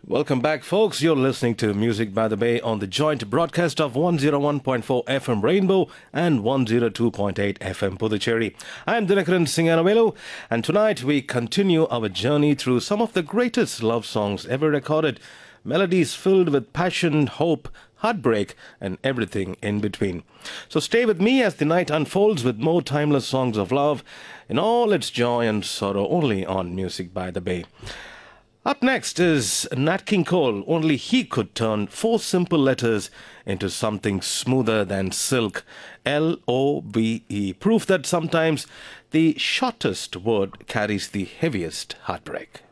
Welcome back, folks. You're listening to Music by the Bay on the joint broadcast of 101.4 FM Rainbow and 102.8 FM Puducherry. I'm Dinakaran Singanavelu, and tonight we continue our journey through some of the greatest love songs ever recorded. Melodies filled with passion, hope, heartbreak, and everything in between. So stay with me as the night unfolds with more timeless songs of love in all its joy and sorrow only on Music by the Bay. Up next is Nat King Cole. Only he could turn four simple letters into something smoother than silk. Love. Proof that sometimes the shortest word carries the heaviest heartbreak.